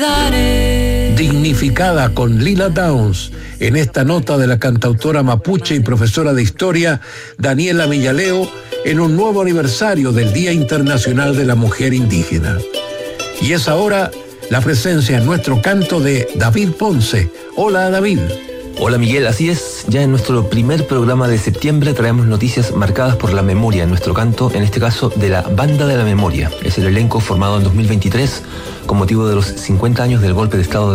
Dignificada con Lila Downs, en esta nota de la cantautora mapuche y profesora de historia Daniela Millaleo, en un nuevo aniversario del Día Internacional de la Mujer Indígena. Y es ahora la presencia en nuestro canto de David Ponce. Hola, David. Hola, Miguel, así es, ya en nuestro primer programa de septiembre traemos noticias marcadas por la memoria en nuestro canto, en este caso de la Banda de la Memoria. Es el elenco formado en 2023 con motivo de los 50 años del golpe de Estado de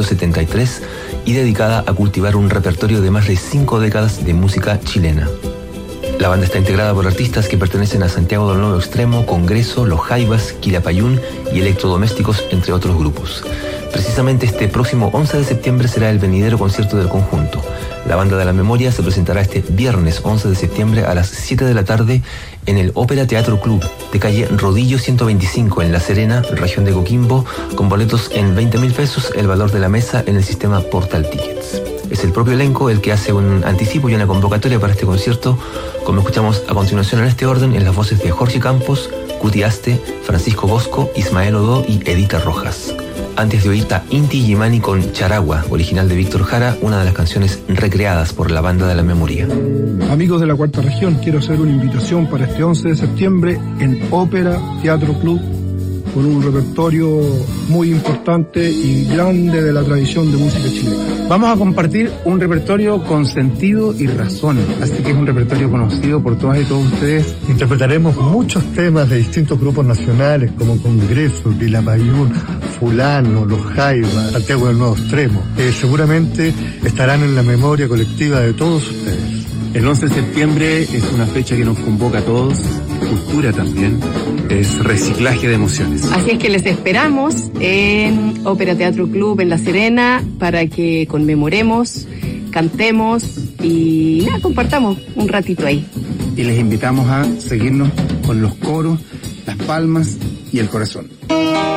1973 y dedicada a cultivar un repertorio de más de 5 décadas de música chilena. La banda está integrada por artistas que pertenecen a Santiago del Nuevo Extremo, Congreso, Los Jaivas, Quilapayún y Electrodomésticos, entre otros grupos. Precisamente este próximo 11 de septiembre será el venidero concierto del conjunto. La Banda de la Memoria se presentará este viernes 11 de septiembre a las 7 de la tarde en el Ópera Teatro Club de calle Rodillo 125 en La Serena, región de Coquimbo, con boletos en 20.000 pesos, el valor de la mesa en el sistema Portal Tickets. Es el propio elenco el que hace un anticipo y una convocatoria para este concierto, como escuchamos a continuación en este orden en las voces de Jorge Campos, Cuti Aste, Francisco Bosco, Ismael Odó y Edita Rojas. Antes de oír a Inti Illimani con Charagua, original de Víctor Jara, una de las canciones recreadas por la Banda de la Memoria. Amigos de la Cuarta Región, quiero hacer una invitación para este 11 de septiembre en Ópera Teatro Club, con un repertorio muy importante y grande de la tradición de música chilena. Vamos a compartir un repertorio con sentido y razón, así que es un repertorio conocido por todas y todos ustedes. Interpretaremos muchos temas de distintos grupos nacionales como Congreso, Quilapayún, Fulano, Los Jaivas, Santiago del Nuevo Extremo. Seguramente estarán en la memoria colectiva de todos ustedes. El 11 de septiembre es una fecha que nos convoca a todos, cultura también, es reciclaje de emociones. Así es que les esperamos en Ópera Teatro Club en La Serena para que conmemoremos, cantemos y compartamos un ratito ahí. Y les invitamos a seguirnos con los coros, las palmas y el corazón.